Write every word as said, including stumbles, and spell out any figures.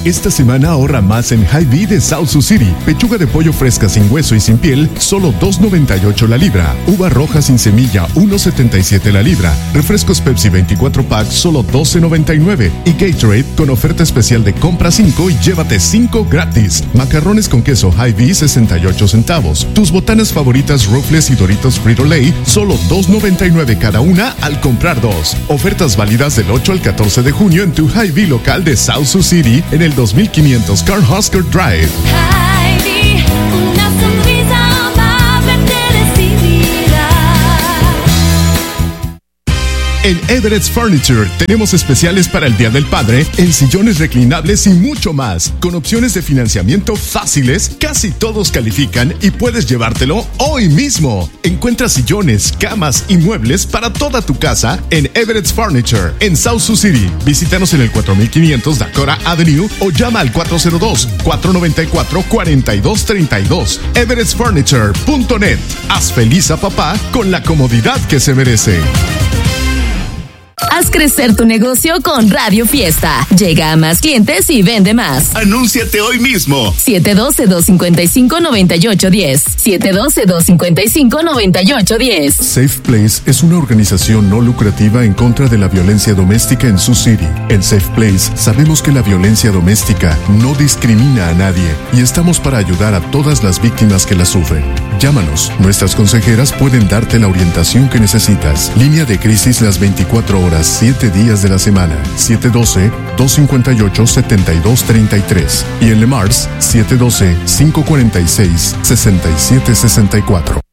Esta semana ahorra más en Hy-Vee de South Sioux City. Pechuga de pollo fresca sin hueso y sin piel, solo dos noventa y ocho la libra. Uva roja sin semilla, uno setenta y siete la libra. Refrescos Pepsi veinticuatro pack, solo doce noventa y nueve. Y Gatorade con oferta especial de compra cinco y llévate cinco gratis. Macarrones con queso Hy-Vee, sesenta y ocho centavos. Tus botanas favoritas Ruffles y Doritos Frito-Lay, solo dos noventa y nueve cada una al comprar dos. Ofertas válidas del ocho al catorce de junio en tu Hy-Vee local de South Sioux City en el dos mil quinientos Cornhusker Drive. Hy-Vee, una sonrisa amable te recibirá. En Everett's Furniture tenemos especiales para el Día del Padre en sillones reclinables y mucho más. Con opciones de financiamiento fáciles, casi todos califican y puedes llevártelo hoy mismo. Encuentra sillones, camas y muebles para toda tu casa en Everett's Furniture en South Sioux City. Visítanos en el cuatro mil quinientos Dakota Avenue o llama al cuatro cero dos, cuatro nueve cuatro, cuatro dos tres dos. everetts furniture punto net. Haz feliz a papá con la comodidad que se merece. Haz crecer tu negocio con Radio Fiesta. Llega a más clientes y vende más. Anúnciate hoy mismo. siete uno dos, dos cinco cinco, nueve ocho uno cero. siete uno dos, dos cinco cinco, nueve ocho uno cero. Safe Place es una organización no lucrativa en contra de la violencia doméstica en Sioux City. En Safe Place sabemos que la violencia doméstica no discrimina a nadie y estamos para ayudar a todas las víctimas que la sufren. Llámanos. Nuestras consejeras pueden darte la orientación que necesitas. Línea de crisis las veinticuatro horas, siete días de la semana. siete uno dos, dos cinco ocho, siete dos tres tres. Y en Le Mars, siete uno dos, cinco cuatro seis, seis siete seis cuatro.